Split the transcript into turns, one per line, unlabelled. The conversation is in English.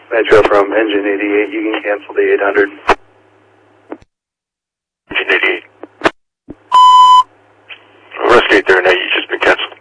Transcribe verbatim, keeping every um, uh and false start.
Metro from Engine eighty-eight, you can cancel the eight hundred.
Engine eighty-eight. Rescue eight thirty-nine, you've just been canceled.